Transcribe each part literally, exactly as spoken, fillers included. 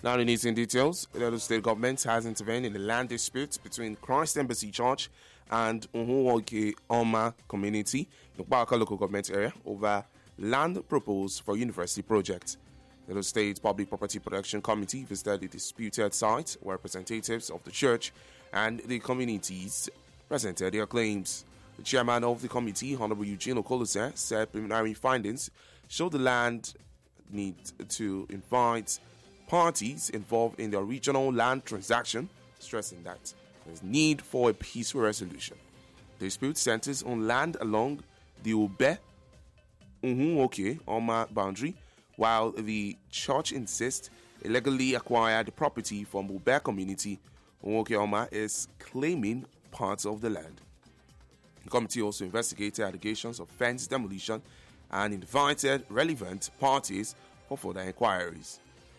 Now the news in details. The Edo State government has intervened in the land dispute between Christ Embassy Church and Unhuoke Oma community in Baka local government area over land proposed for university project. The Edo State Public Property Protection Committee visited the disputed site where representatives of the church and the communities presented their claims. The chairman of the committee, Honorable Eugene Okolose, said preliminary findings show the land need to invite parties involved in the original land transaction, stressing that there is need for a peaceful resolution. The dispute centers on land along the Ube Unhuoke Oma boundary, while the church insists illegally acquired property from Ube community. Unhuoke Oma is claiming parts of the land. The committee also investigated allegations of fence demolition and invited relevant parties for further inquiries.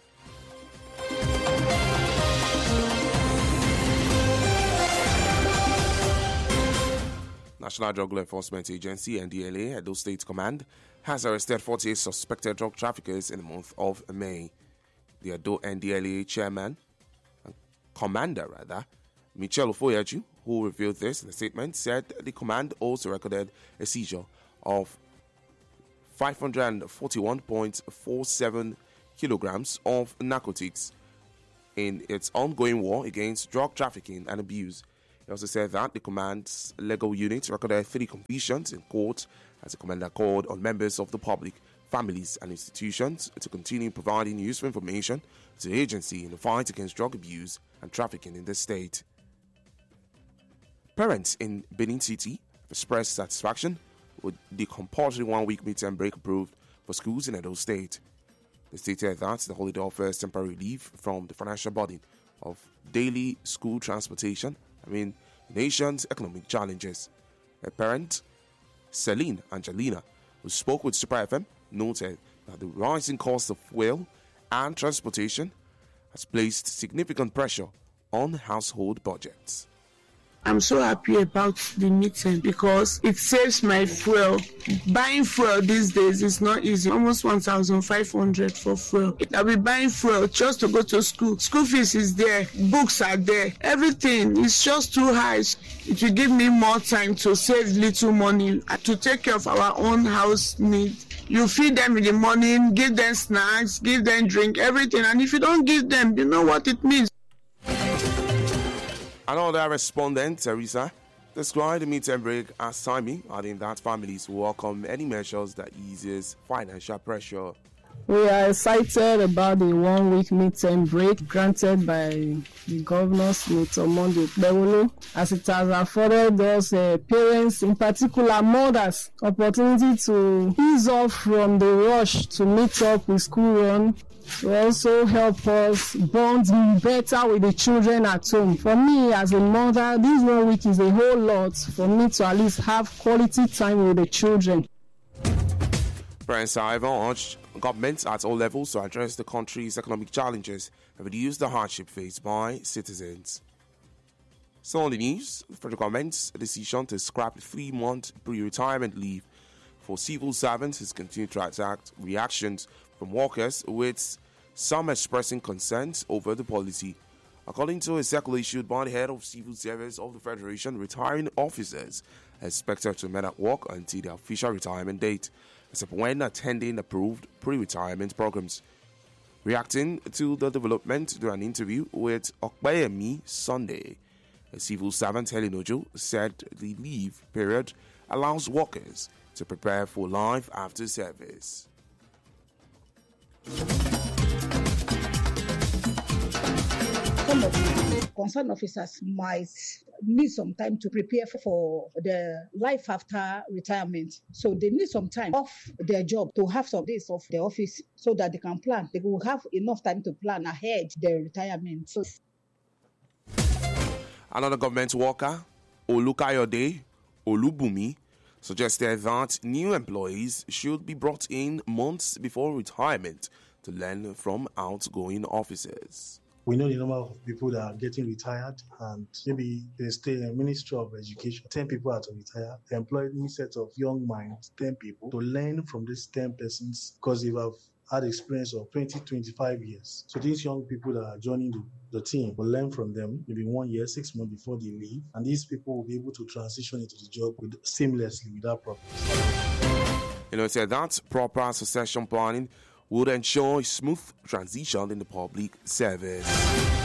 National Drug Law Enforcement Agency (N D L A) Edo State Command has arrested forty-eight suspected drug traffickers in the month of May. The Edo N D L A chairman, commander rather, Michel Ofoyeju, who revealed this in a statement, said the command also recorded a seizure of five hundred forty-one point four seven kilograms of narcotics in its ongoing war against drug trafficking and abuse. He also said that the command's legal unit recorded three convictions in court as the commander called on members of the public, families and institutions to continue providing useful information to the agency in the fight against drug abuse and trafficking in the state. Parents in Benin City have expressed satisfaction with the compulsory one-week midterm break approved for schools in Edo State. They stated that the holiday offers temporary relief from the financial burden of daily school transportation I mean, the nation's economic challenges. A parent, Celine Angelina, who spoke with Super F M, noted that the rising cost of fuel and transportation has placed significant pressure on household budgets. I'm so happy about the meeting because it saves my fuel. Buying fuel these days is not easy. Almost one thousand five hundred for fuel. I'll be buying fuel just to go to school. School fees is there. Books are there. Everything is just too high. It will give me more time to save little money to take care of our own house needs. You feed them in the morning, give them snacks, give them drink, everything. And if you don't give them, you know what it means. Another respondent, Teresa, described the midterm break as timely, adding that families welcome any measures that eases financial pressure. We are excited about the one-week midterm break granted by the governor, Senator Monday Okpebholo, as it has afforded us uh, parents, in particular mothers, opportunity to ease off from the rush to meet up with school run. Will also help us bond better with the children at home. For me, as a mother, this one week is a whole lot for me to at least have quality time with the children. Parents, however, urged governments at all levels to address the country's economic challenges and reduce the hardship faced by citizens. So on the news, the federal government's decision to scrap the three-month pre-retirement leave for civil servants has continued to attract reactions from workers, with some expressing concerns over the policy. According to a circular issued by the head of civil service of the Federation, retiring officers are expected to remain at work until their official retirement date, except when attending approved pre-retirement programs. Reacting to the development during an interview with Okpeyemi Sunday, a civil servant, Helen Ojo, said the leave period allows workers to prepare for life after service. Some of the concerned officers might need some time to prepare for the life after retirement. So they need some time off their job to have some days off the office so that they can plan. They will have enough time to plan ahead their retirement. So another government worker, Olukayode Olubumi, suggested that new employees should be brought in months before retirement to learn from outgoing officers. We know the number of people that are getting retired, and maybe there's still a Ministry of Education. ten people are to retire. They employ a new set of young minds, ten people, to learn from these ten persons, because if I've had experience of twenty, twenty-five years. So these young people that are joining the, the team will learn from them maybe one year, six months before they leave. And these people will be able to transition into the job with, seamlessly without problems. You know, it said that proper succession planning would ensure a smooth transition in the public service.